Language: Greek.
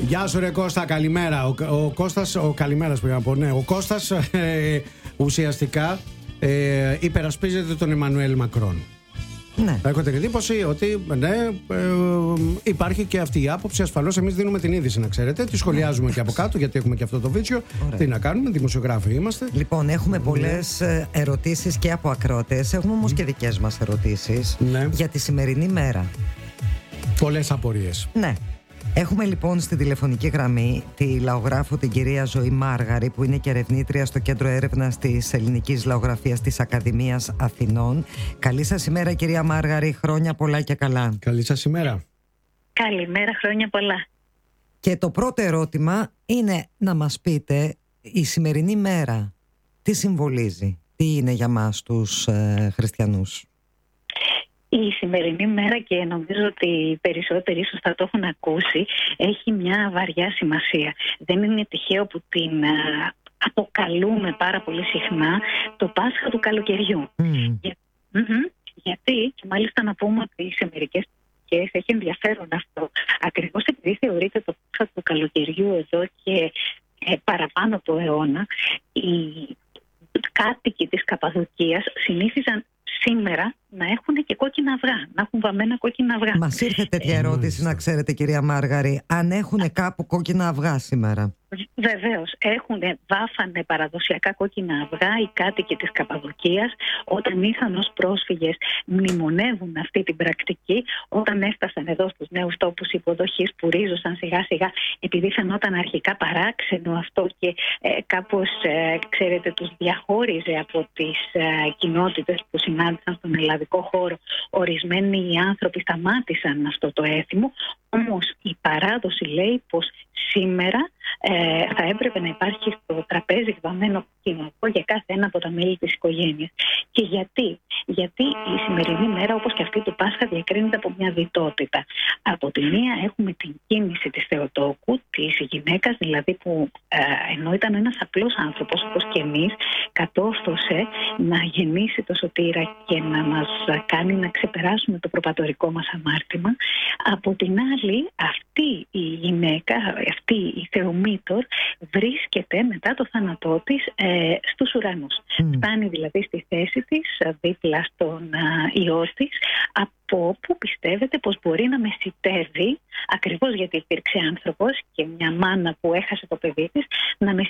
Γεια σου ρε Κώστα, καλημέρα. Ο Κώστας, καλημέρας πρέπει να πω, ναι. Ο Κώστας ουσιαστικά υπερασπίζεται τον Εμμανουέλ Μακρόν. Ναι. Έχω την εντύπωση ότι ναι, υπάρχει και αυτή η άποψη. Ασφαλώς εμείς δίνουμε την είδηση, να ξέρετε. Τη σχολιάζουμε και από κάτω, γιατί έχουμε και αυτό το βίτσιο. Τι να κάνουμε, δημοσιογράφοι είμαστε. Λοιπόν, έχουμε πολλές ερωτήσεις και από ακροατές. Έχουμε όμως και δικές μας ερωτήσεις για τη σημερινή μέρα. Πολλές απορίες. Ναι. Έχουμε λοιπόν στη τηλεφωνική γραμμή τη λαογράφο την κυρία Ζωή Μάργαρη, που είναι και ερευνήτρια στο Κέντρο Έρευνας της Ελληνικής Λαογραφίας της Ακαδημίας Αθηνών. Καλή σας ημέρα κυρία Μάργαρη, χρόνια πολλά και καλά. Καλή σας ημέρα. Καλημέρα, χρόνια πολλά. Και το πρώτο ερώτημα είναι να μας πείτε η σημερινή μέρα τι συμβολίζει, τι είναι για μας τους χριστιανούς. Η σημερινή μέρα, και νομίζω ότι οι περισσότεροι ίσως θα το έχουν ακούσει, έχει μια βαριά σημασία. Δεν είναι τυχαίο που την αποκαλούμε πάρα πολύ συχνά το Πάσχα του καλοκαιριού. Γιατί, και μάλιστα να πούμε ότι σε μερικές περιοχές έχει ενδιαφέρον αυτό, ακριβώς επειδή θεωρείται το Πάσχα του καλοκαιριού εδώ και παραπάνω από αιώνα, οι κάτοικοι της Καπαδοκίας συνήθιζαν σήμερα να έχουν και κόκκινα αυγά, να έχουν βαμμένα κόκκινα αυγά. Μας ήρθε τέτοια ερώτηση, να ξέρετε κυρία Μάργαρη, αν έχουν κάπου κόκκινα αυγά σήμερα. Βεβαίως, βάφανε παραδοσιακά κόκκινα αυγά οι κάτοικοι της Καπαδοκίας. Όταν ήρθαν ως πρόσφυγες, μνημονεύουν αυτή την πρακτική. Όταν έφτασαν εδώ στους νέους τόπους υποδοχής που ρίζωσαν σιγά σιγά, επειδή φαινόταν αρχικά παράξενο αυτό και κάπως, ξέρετε, τους διαχώριζε από τις κοινότητες που συνάντησαν στον ελλαδικό χώρο, ορισμένοι άνθρωποι σταμάτησαν αυτό το έθιμο. Όμως η παράδοση λέει πως σήμερα θα έπρεπε να υπάρχει στο τραπέζι βαμμένο κόκκινο για κάθε ένα από τα μέλη της οικογένειας. Και γιατί η σημερινή μέρα, όπως και αυτή του Πάσχα, διακρίνεται από μια διτότητα. Από τη μία έχουμε την κίνηση της Θεοτόκου, της γυναίκας δηλαδή, που ενώ ήταν ένας απλός άνθρωπος όπως και εμείς, κατόρθωσε να γεννήσει το σωτήρα και να μας κάνει να ξεπεράσουμε το προπατορικό μας αμάρτημα. Από την άλλη, αυτή η γυναίκα, αυτή η Θεομήτωρ, βρίσκεται μετά το θάνατό της στους ουρανούς. Φτάνει δηλαδή στη θέση της, δίπλα στον Υιό της, από όπου πιστεύετε πως μπορεί να μεσιτεύει, ακριβώς γιατί υπήρξε άνθρωπος και μια μάνα που έχασε το παιδί της, να